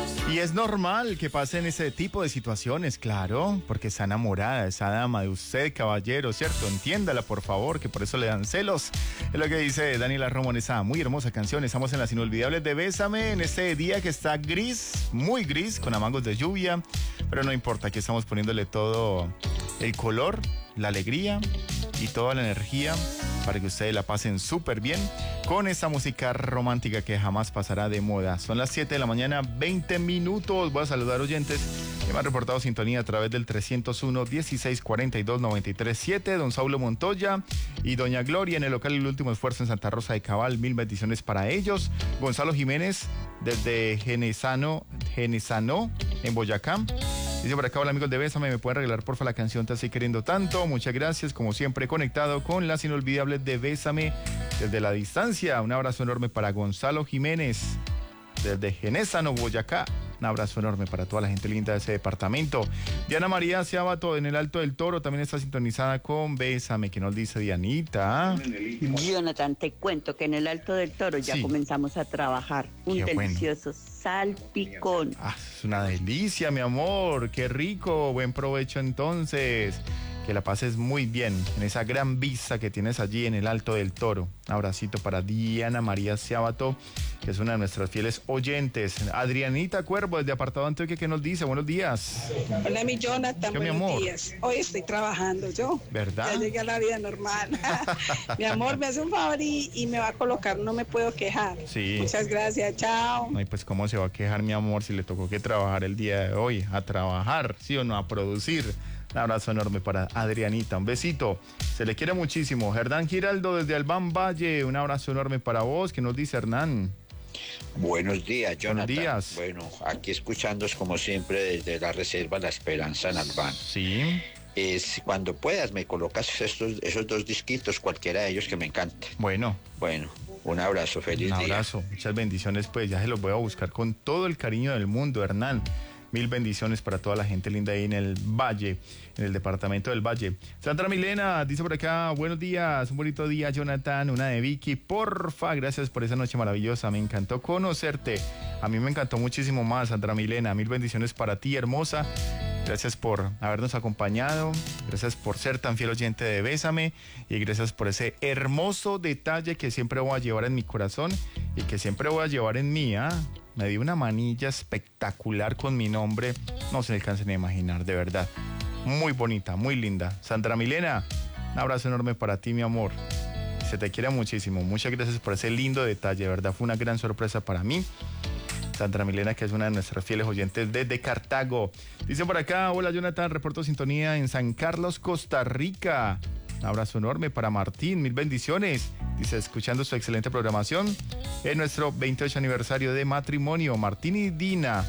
Y es normal que pasen ese tipo de situaciones, claro, porque está enamorada esa dama de usted, caballero, ¿cierto? Entiéndala, por favor, que por eso le dan celos. Es lo que dice Daniela Romo en esa muy hermosa canción. Estamos en las inolvidables de Bésame, en este día que está gris, muy gris, con amangos de lluvia, pero no importa, aquí estamos poniéndole todo el color, la alegría y toda la energía para que ustedes la pasen súper bien con esta música romántica que jamás pasará de moda. Son las 7 de la mañana, 20 minutos. Voy a saludar oyentes que me han reportado sintonía a través del 301-1642-937. Don Saulo Montoya y Doña Gloria en el local El Último Esfuerzo en Santa Rosa de Cabal. 1000 bendiciones para ellos. Gonzalo Jiménez desde Genesano en Boyacá. Dice por acá, hola amigos de Bésame, ¿me pueden regalar porfa la canción Te estoy queriendo tanto? Muchas gracias, como siempre conectado con las inolvidables de Bésame desde la distancia. Un abrazo enorme para Gonzalo Jiménez desde Genesano, Boyacá. Un abrazo enorme para toda la gente linda de ese departamento. Diana María Ciabato en el Alto del Toro también está sintonizada con Bésame. ¿Qué nos dice Dianita? Jonathan, te cuento que en el Alto del Toro ya comenzamos a trabajar un delicioso salpicón. Es una delicia, mi amor. Qué rico. Buen provecho entonces. Que la pases muy bien en esa gran vista que tienes allí en el Alto del Toro. Un abracito para Diana María Ciabato, que es una de nuestras fieles oyentes. Adrianita Cuervo, desde Apartado Antioquia, ¿qué nos dice? Buenos días. Hola, mi Jonathan, buenos días. Hoy estoy trabajando yo. ¿Verdad? Ya llegué a la vida normal. Mi amor, me hace un favor y me va a colocar, no me puedo quejar. Sí. Muchas gracias, chao. Ay, pues cómo se va a quejar, mi amor, si le tocó que trabajar el día de hoy. A trabajar, ¿sí o no? A producir. Un abrazo enorme para Adrianita, un besito, se le quiere muchísimo. Hernán Giraldo desde Albán Valle, un abrazo enorme para vos. ¿Qué nos dice Hernán? Buenos días, Jonathan. Buenos días. Bueno, aquí escuchándos como siempre desde la Reserva La Esperanza en Albán. Sí. Cuando puedas me colocas esos dos disquitos, cualquiera de ellos que me encanta. Bueno, un abrazo, feliz día. Un abrazo, muchas bendiciones, pues ya se los voy a buscar con todo el cariño del mundo, Hernán. 1000 bendiciones para toda la gente linda ahí en el Valle, en el departamento del Valle. Sandra Milena dice por acá, buenos días, un bonito día, Jonathan, una de Vicky, porfa, gracias por esa noche maravillosa, me encantó conocerte, a mí me encantó muchísimo más, Sandra Milena, 1000 bendiciones para ti, hermosa, gracias por habernos acompañado, gracias por ser tan fiel oyente de Bésame y gracias por ese hermoso detalle que siempre voy a llevar en mi corazón y que siempre voy a llevar en mí, Me dio una manilla espectacular con mi nombre, no se alcancen a imaginar, de verdad. Muy bonita, muy linda. Sandra Milena, un abrazo enorme para ti, mi amor. Se te quiere muchísimo. Muchas gracias por ese lindo detalle, de verdad fue una gran sorpresa para mí. Sandra Milena, que es una de nuestras fieles oyentes desde Cartago. Dice por acá, hola Jonathan, reporto sintonía en San Carlos, Costa Rica. Un abrazo enorme para Martín, 1000 bendiciones. Dice, escuchando su excelente programación en nuestro 28 aniversario de matrimonio. Martín y Dina,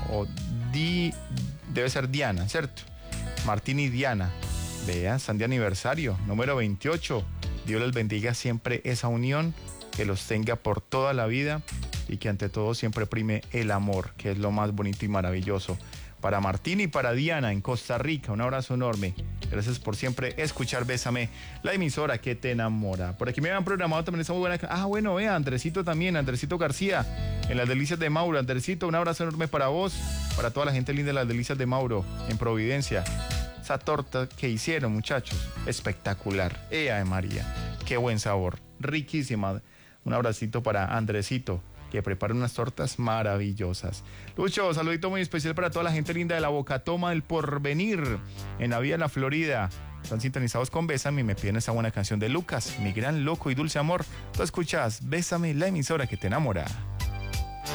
debe ser Diana, ¿cierto? Martín y Diana, vea, están de aniversario, número 28. Dios les bendiga siempre esa unión, que los tenga por toda la vida y que ante todo siempre prime el amor, que es lo más bonito y maravilloso. Para Martín y para Diana en Costa Rica, un abrazo enorme. Gracias por siempre escuchar Bésame, la emisora que te enamora. Por aquí me habían programado también esa muy buena... bueno, vea, Andresito también, Andresito García, en Las Delicias de Mauro. Andresito, un abrazo enorme para vos, para toda la gente linda de Las Delicias de Mauro, en Providencia. Esa torta que hicieron, muchachos, espectacular. Ave María, qué buen sabor, riquísima. Un abracito para Andresito, que prepara unas tortas maravillosas. Lucho, saludito muy especial para toda la gente linda de la Bocatoma del Porvenir, en la vía de la Florida. Están sintonizados con Bésame y me piden esa buena canción de Lucas, mi gran loco y dulce amor. Tú escuchas Bésame, la emisora que te enamora.